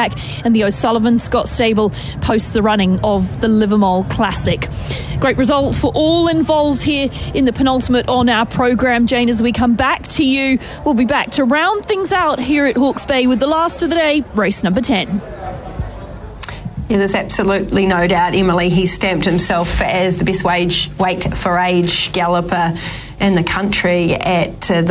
track, and the O'Sullivan Scott stable post the running of the Livermore Classic. Great results for all involved here in the penultimate on our program. Jane, as we come back to you, we'll be back to round things out here at Hawke's Bay with the last of the day, race number 10. Yeah, there's absolutely no doubt, Emily. He stamped himself as the best weight for age galloper in the country at the